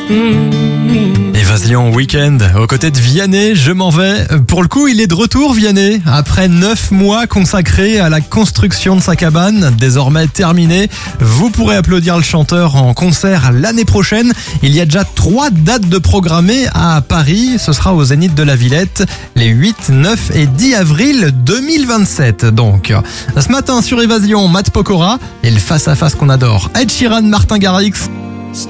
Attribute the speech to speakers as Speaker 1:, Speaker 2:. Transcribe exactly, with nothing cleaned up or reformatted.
Speaker 1: Évasion week-end aux côtés de Vianney, je m'en vais. Pour le coup, il est de retour, Vianney. Après neuf mois consacrés à la construction de sa cabane, désormais terminée, vous pourrez applaudir le chanteur en concert l'année prochaine. Il y a déjà trois dates de programmées à Paris. Ce sera au Zénith de la Villette, les huit, neuf et dix avril deux mille vingt-sept. Donc, ce matin sur Évasion, Matt Pokora et le face-à-face qu'on adore. Ed Sheeran, Martin Garrix.